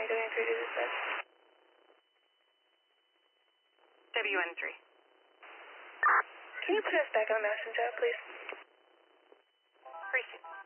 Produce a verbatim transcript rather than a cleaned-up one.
W N three to dispatch. W N three. Can you put us back on messenger, please? Precinct.